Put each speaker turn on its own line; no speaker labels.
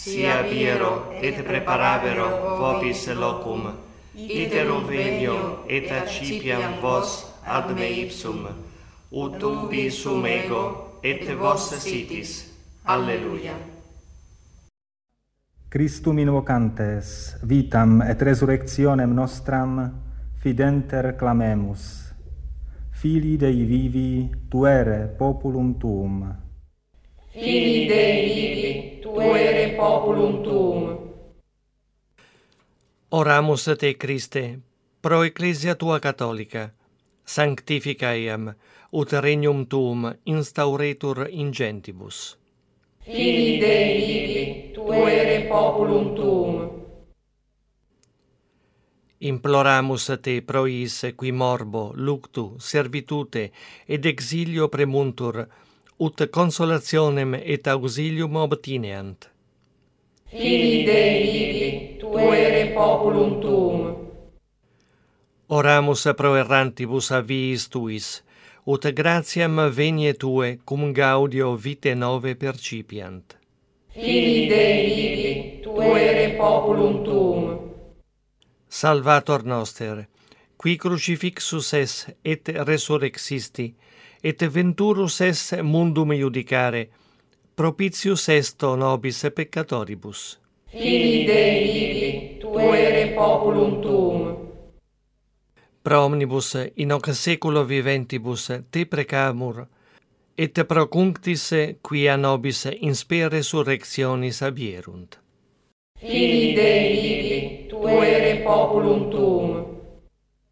sia viro et preparavero vobis locum, iterum venio et accipiam vos ad me ipsum, ut ubi sum ego et vos sitis. Alleluia.
Christum invocantes, vitam et resurrectionem nostram, fidenter clamemus. Filii Dei vivi, tuere populum tuum.
Filii Dei vivi, tuere populum tuum.
Oramus a te, Christe, pro Ecclesia tua catholica, sanctifica iam, ut regnum tuum instauretur in gentibus.
Filii Dei vivi, tuere populum tuum.
Imploramus a te pro is qui morbo, luctu, servitute ed exilio premuntur, ut consolationem et auxilium obtineant.
Filii Dei vivi, tuere populum tuum.
Oramus pro errantibus a viis tuis, ut gratiam venie tue cum gaudio vitae nove percipiant.
Filii Dei vivi, tuere populum tuum.
Salvator noster, qui crucifixus es et resurrexisti, et venturus es mundum iudicare, propitius esto nobis peccatoribus.
Filii Dei vivi, tuere populum tuum.
Pro omnibus in hoc saeculo viventibus te precamur, et pro cunctis qui a nobis in spe resurrectionis abierunt.
Filii Dei vivi, tuere populum tuum.